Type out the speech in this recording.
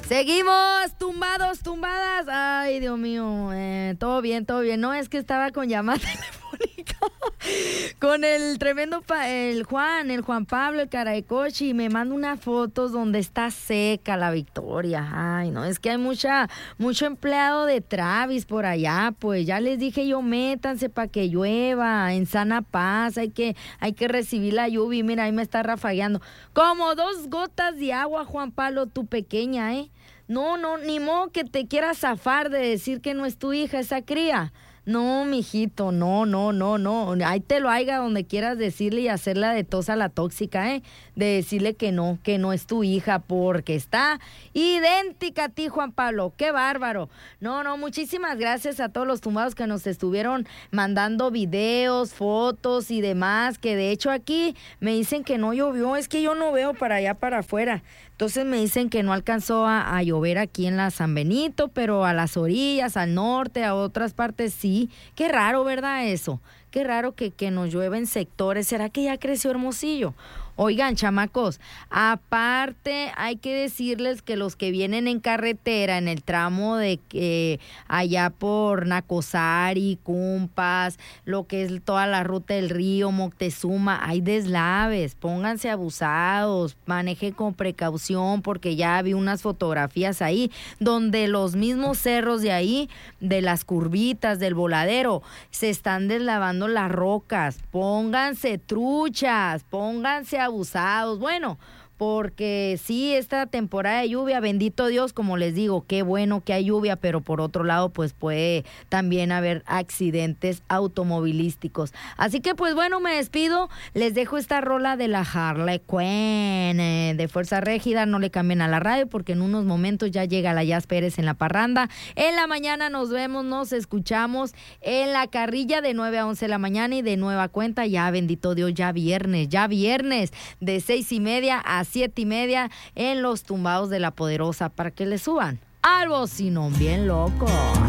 Seguimos tumbados, tumbadas. Ay, Dios mío, todo bien, todo bien. No, es que estaba con llamada telefónica con el tremendo el Juan Pablo, el cara de coche, y me manda unas fotos donde está seca la Victoria. Ay, no, es que hay mucho empleado de Travis por allá, pues ya les dije yo, métanse para que llueva en sana paz, hay que recibir la lluvia. Y mira, ahí me está rafagueando como 2 gotas de agua, Juan Pablo, tu pequeña, No, ni modo que te quieras zafar de decir que no es tu hija esa cría. No, mijito, no. Ahí te lo haiga donde quieras decirle y hacerla de tos a la tóxica, de decirle que no es tu hija, porque está idéntica a ti, Juan Pablo. ¡Qué bárbaro! No, muchísimas gracias a todos los tumbados que nos estuvieron mandando videos, fotos y demás, que de hecho aquí me dicen que no llovió. Es que yo no veo para allá para afuera. Entonces me dicen que no alcanzó a llover aquí en la San Benito, pero a las orillas, al norte, a otras partes sí. Qué raro, ¿verdad eso? Qué raro que nos llueva en sectores. ¿Será que ya creció Hermosillo? Oigan, chamacos, aparte hay que decirles que los que vienen en carretera, en el tramo de allá por Nacosari, Cumpas, lo que es toda la ruta del río, Moctezuma, hay deslaves, pónganse abusados, manejen con precaución, porque ya vi unas fotografías ahí, donde los mismos cerros de ahí, de las curvitas, del voladero, se están deslavando las rocas. Pónganse truchas, pónganse abusados, bueno, porque sí, esta temporada de lluvia, bendito Dios, como les digo, qué bueno que hay lluvia, pero por otro lado, pues puede también haber accidentes automovilísticos. Así que, pues bueno, me despido, les dejo esta rola de la Harley Quinn, de Fuerza Régida. No le cambien a la radio, porque en unos momentos ya llega la Jazz Pérez en la parranda. En la mañana nos vemos, nos escuchamos en la carrilla de 9 a 11 de la mañana y de nueva cuenta, ya bendito Dios, ya viernes, de 6:30 a 7:30 en los tumbados de la Poderosa, para que le suban al bocinón bien loco.